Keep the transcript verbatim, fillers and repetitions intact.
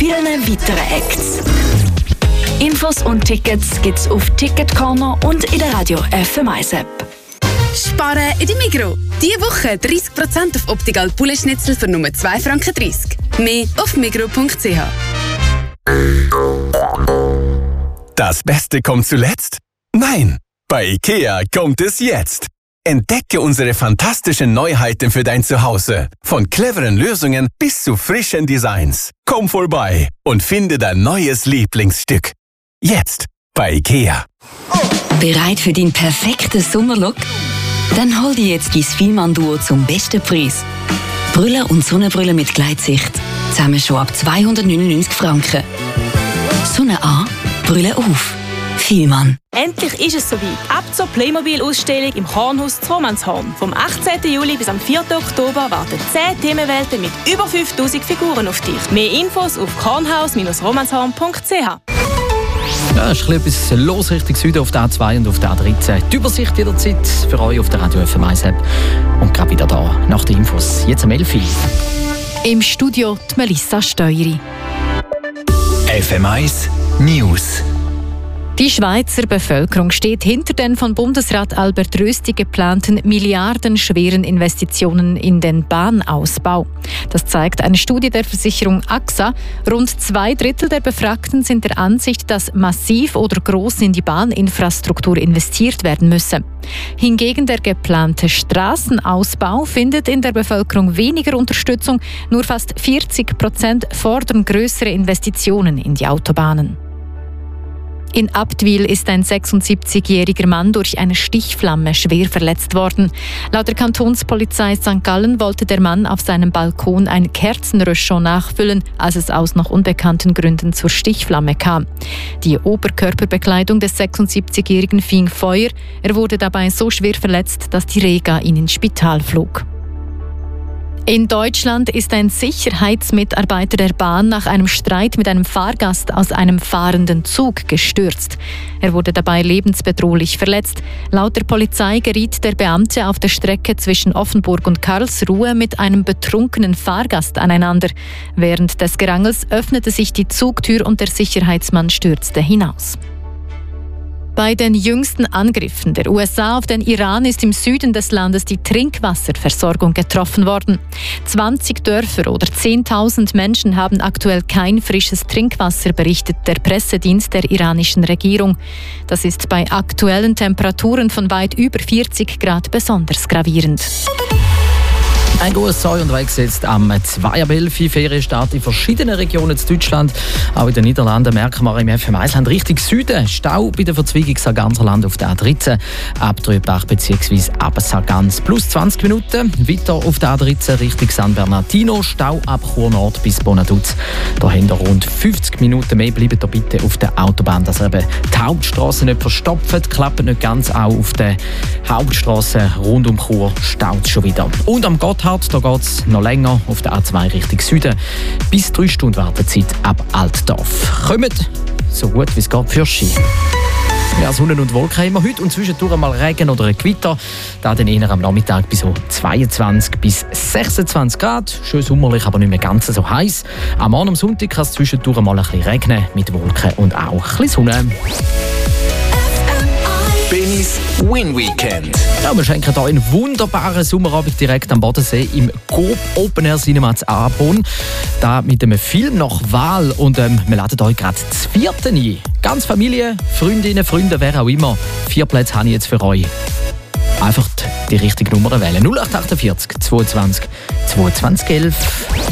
vielen weiteren Acts. Infos und Tickets gibt's auf Ticket Corner und in der Radio F M eins App. Sparen in der Migros. Diese Woche dreißig Prozent auf Optical Poulet-Schnitzel für nur zwei Franken dreißig. Mehr auf migros punkt c h. Das Beste kommt zuletzt? Nein, bei IKEA kommt es jetzt. Entdecke unsere fantastischen Neuheiten für dein Zuhause. Von cleveren Lösungen bis zu frischen Designs. Komm vorbei und finde dein neues Lieblingsstück. Jetzt bei IKEA. Bereit für deinen perfekten Sommerlook? Dann hol dir jetzt dein Fielmann-Duo zum besten Preis. Brille und Sonnenbrille mit Gleitsicht. Zusammen schon ab zweihundertneunundneunzig Franken. Sonne an, Brille auf. Fielmann. Endlich ist es soweit. Ab zur Playmobil-Ausstellung im Kornhaus zu Romanshorn. Vom achtzehnten Juli bis am vierten Oktober warten zehn Themenwelten mit über fünftausend Figuren auf dich. Mehr Infos auf kornhaus Bindestrich romanshorn punkt c h. Ja, es ist ein bisschen etwas los Richtung Süden auf der A zwei und auf der A dreizehn. Die Übersicht jederzeit für euch auf der Radio F M eins App. Und gerade wieder da, nach den Infos. Jetzt am elf Uhr. Im Studio die Melissa Steueri. F M eins News. Die Schweizer Bevölkerung steht hinter den von Bundesrat Albert Rösti geplanten milliardenschweren Investitionen in den Bahnausbau. Das zeigt eine Studie der Versicherung A X A. Rund zwei Drittel der Befragten sind der Ansicht, dass massiv oder groß in die Bahninfrastruktur investiert werden müsse. Hingegen der geplante Straßenausbau findet in der Bevölkerung weniger Unterstützung. Nur fast vierzig Prozent fordern größere Investitionen in die Autobahnen. In Abtwil ist ein sechsundsiebzigjähriger Mann durch eine Stichflamme schwer verletzt worden. Laut der Kantonspolizei Sankt Gallen wollte der Mann auf seinem Balkon ein Kerzenröschon nachfüllen, als es aus noch unbekannten Gründen zur Stichflamme kam. Die Oberkörperbekleidung des sechsundsiebzigjährigen fing Feuer. Er wurde dabei so schwer verletzt, dass die Rega ihn ins Spital flog. In Deutschland ist ein Sicherheitsmitarbeiter der Bahn nach einem Streit mit einem Fahrgast aus einem fahrenden Zug gestürzt. Er wurde dabei lebensbedrohlich verletzt. Laut der Polizei geriet der Beamte auf der Strecke zwischen Offenburg und Karlsruhe mit einem betrunkenen Fahrgast aneinander. Während des Gerangels öffnete sich die Zugtür und der Sicherheitsmann stürzte hinaus. Bei den jüngsten Angriffen der U S A auf den Iran ist im Süden des Landes die Trinkwasserversorgung getroffen worden. zwanzig Dörfer oder zehntausend Menschen haben aktuell kein frisches Trinkwasser, berichtet der Pressedienst der iranischen Regierung. Das ist bei aktuellen Temperaturen von weit über vierzig Grad besonders gravierend. Ein großes Sei und Weg jetzt am zwei Uhr elf Ferienstart in verschiedenen Regionen in Deutschland. Auch in den Niederlanden merken wir im F M eins Land Richtung Süden. Stau bei der Verzweigung Sarganserland auf der A dreizehn, ab Tröbach bzw. ab Sargans. Plus zwanzig Minuten. Weiter auf der A dreizehn Richtung San Bernardino. Stau ab Chur Nord bis Bonaduz. Da haben wir rund fünfzig Minuten mehr. Bleibt da bitte auf der Autobahn, dass eben die Hauptstrasse nicht verstopft. Klappt nicht ganz. Auch auf der Hauptstrasse rund um Chur staut es schon wieder. Und am Gotthard, da geht es noch länger auf der A zwei Richtung Süden. Bis drei Stunden Wartezeit ab Altdorf. Kommt so gut wie es geht für Ski. Ja, Sonne und Wolken haben wir heute und zwischendurch mal Regen oder ein Gewitter. Da dann eher am Nachmittag bis so zweiundzwanzig bis sechsundzwanzig Grad. Schön sommerlich, aber nicht mehr ganz so heiß. Am Morgen am Sonntag kann es zwischendurch mal ein bisschen regnen mit Wolken und auch ein bisschen Sonne. Benny's Win Weekend. Ja, wir schenken hier einen wunderbaren Sommerabend direkt am Bodensee im Coop Open Air Cinema zu Aarborn. Da mit einem Film nach Wahl und ähm, wir laden euch gerade das vierte ein. Ganz Familie, Freundinnen, Freunde, wer auch immer. Vier Plätze habe ich jetzt für euch. Einfach die richtige Nummer wählen. null acht acht vier, zweiundzwanzig, zweiundzwanzig elf.